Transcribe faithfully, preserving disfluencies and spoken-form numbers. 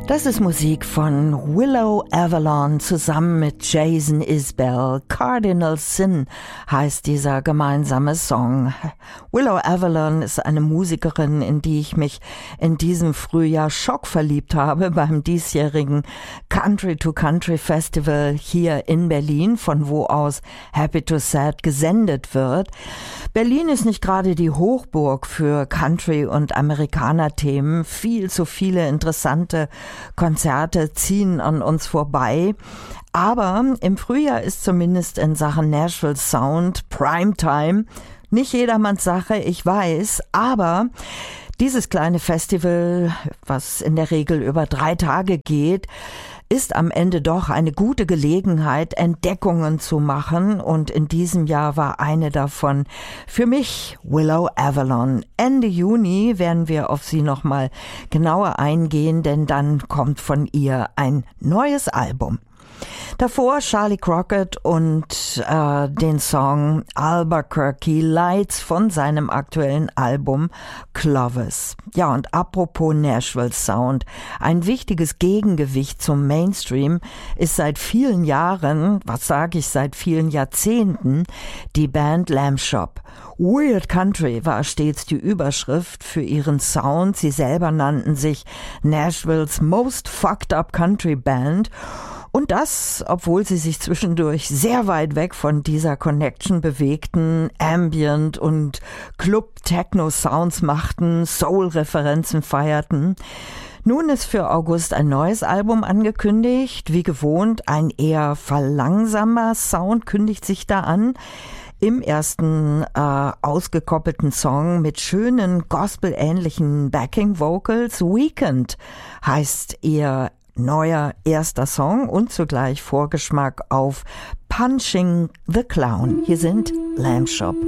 Das ist Musik von Willow Avalon zusammen mit Jason Isbell. Cardinal Sin heißt dieser gemeinsame Song. Willow Avalon ist eine Musikerin, in die ich mich in diesem Frühjahr schockverliebt habe beim diesjährigen Country to Country Festival hier in Berlin, von wo aus Happy to Sad gesendet wird. Berlin ist nicht gerade die Hochburg für Country- und Amerikaner-Themen. Viel zu viele interessante Konzerte ziehen an uns vorbei. Aber im Frühjahr ist zumindest in Sachen Nashville Sound Primetime nicht jedermanns Sache, ich weiß, aber dieses kleine Festival, was in der Regel über drei Tage geht, ist am Ende doch eine gute Gelegenheit, Entdeckungen zu machen, und in diesem Jahr war eine davon für mich Willow Avalon. Ende Juni werden wir auf sie nochmal genauer eingehen, denn dann kommt von ihr ein neues Album. Davor Charlie Crockett und äh, den Song Albuquerque Lights von seinem aktuellen Album Clovis. Ja, und apropos Nashville Sound, ein wichtiges Gegengewicht zum Mainstream ist seit vielen Jahren, was sage ich, seit vielen Jahrzehnten, die Band Lamb Chop. Weird Country war stets die Überschrift für ihren Sound. Sie selber nannten sich Nashvilles Most Fucked Up Country Band. Und das, obwohl sie sich zwischendurch sehr weit weg von dieser Connection bewegten, Ambient und Club-Techno-Sounds machten, Soul-Referenzen feierten. Nun ist für August ein neues Album angekündigt. Wie gewohnt, ein eher verlangsamer Sound kündigt sich da an. Im ersten äh, ausgekoppelten Song mit schönen Gospel-ähnlichen Backing-Vocals. Weekend heißt ihr neuer erster Song und zugleich Vorgeschmack auf Punching the Clown. Hier sind Lamb Chop.